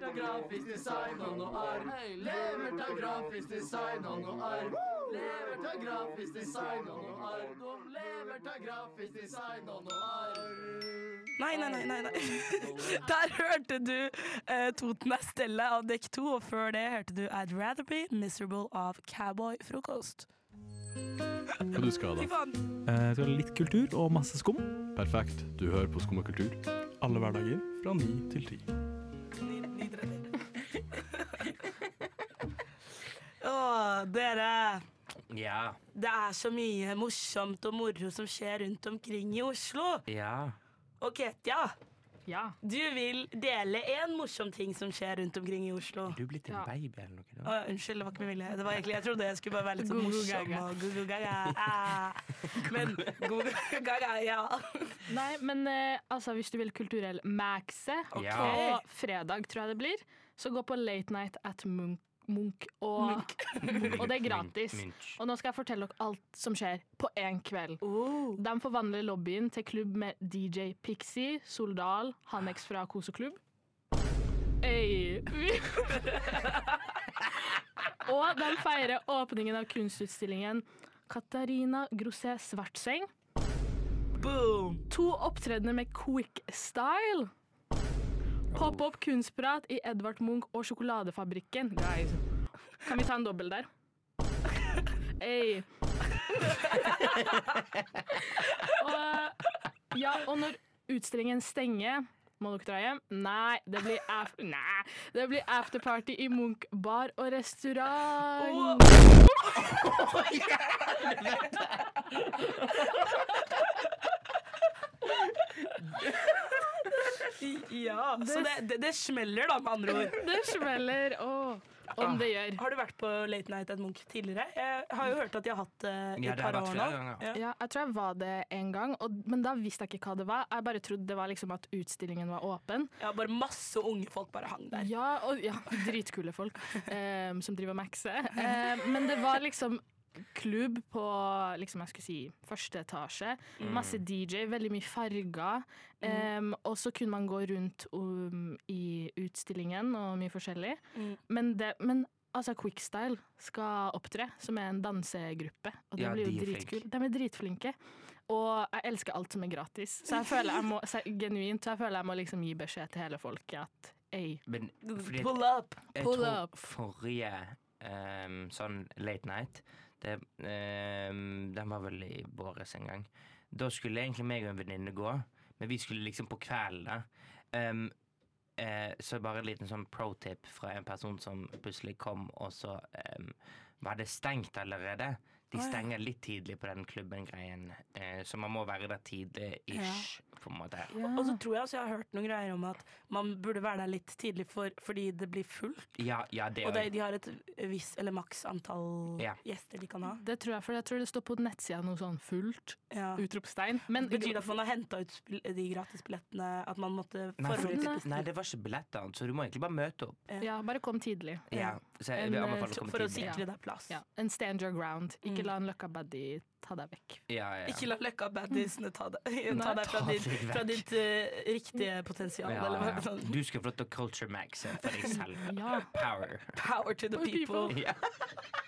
av grafisk design og noe arr. Levert av grafisk design og noe arr. Levert av grafisk design og noe arr. Levert av grafisk design og noe arr. Nei. Der hørte du Toten er stille av Dekk 2, og før det hørte du I'd Rather Be Miserable av Cowboy Frokost. Hva du skal da? Jeg skal ha litt kultur og masse skum. Perfekt, du hører på Skum og kultur. Alle hverdager fra 9 til 10. 9:30. Åh, dere. Ja. Det er så mye morsomt og moro som skjer rundt omkring i Oslo. Ja. Og Ketja, Ja. du vil dele en morsom ting som skjer rundt omkring i Oslo. Er du blitt en Ja. baby eller noe da? Unnskyld, det var ikke med vilje. Det var egentlig, jeg trodde jeg skulle bare være litt sånn Go-go morsom gaga. og go-go gaga. Men go-go gaga, ja. Nei, men altså, hvis du vil kulturell maxe, Ja. på fredag tror jeg det blir, så gå på Late Night at Munch og det er gratis. Munch. Og nå skal jeg fortelle dere alt som skjer på en kveld. De forvandler lobbyen til klubb med DJ Pixie, Soldal, Hannex fra Koseklubb. Ei. Og de feirer åpningen av kunstutstillingen Katarina Grosset Svartseng. Boom. 2 opptredener med Quick Style. Pop-up kunstprat i Edvard Munch og Sjokoladefabrikken. Guys, kan vi ta en dobbel der? Ei. Og når utstillingen stenger, må dere dra hjem? Nei, det blir afterparty i Munch bar og restaurant. Ja, så det smeller da, med andre ord. Det smeller, om det gjør. Har du vært på Late Night at Munch tidligere? Jeg har jo hørt at de har hatt det i Ja, et det har par vært år flere nå. ganger. Ja. Ja, jeg tror jeg var det en gang, men da visste jeg ikke hva det var. Jeg bare trodde det var liksom at utstillingen var åpen. Ja, bare masse unge folk bare hang der. Ja, dritkule folk som driver og maxer. Men det var liksom klubb på liksom jeg skulle si første etasje. Masse DJ, veldig mye farger. Og så kunne man gå rundt i utstillingen og mye forskjellig. Men altså Quickstyle skal opptre, som er en dansegruppe. Og det Ja, blir de jo er dritkult. De er dritflinke. Og jeg elsker alt som er gratis. Så jeg føler jeg må liksom gi beskjed til hele folket at ei, Men fordi Pull up. jeg pull tror up. forrige sånn late night, den var vel i våres en gang. Da skulle egentlig meg og en venninne gå, men vi skulle liksom på kvelden da. Så bare en liten sånn pro-tip fra en person som plutselig kom, og så var det stengt allerede. De stenger litt tidlig på den klubben-greien, så man må være der tidlig-ish, på en måte. Og så tror jeg også jeg har hørt noen greier om at man burde være der litt tidlig fordi det blir fullt. Ja, det Og også. de har et visst eller maks antall Ja. gjester de kan ha. Det tror jeg, for jeg tror det står på nettsida noe sånn fullt, Ja. utropstegn. Men Betyr det at man har hentet ut de gratisbillettene, at man måtte Nei, forhåndsbestille? det var ikke billetter, så du må egentlig bare møte opp. ja, bare kom tidlig. Ja, så jeg vil anbefale å komme For å tidlig. sikre deg plass. Ja, en stand your ground. Ikke la en løkka baddie ta deg vekk. Ja. Ikke la løkka baddiesene ta deg Nei, fra ta deg vekk. fra ditt riktige potensial. Ja, Eller ja. hva sånn. Du skal få lov til å culture max for deg selv. Ja. Power. Power to the For people. people. Ja.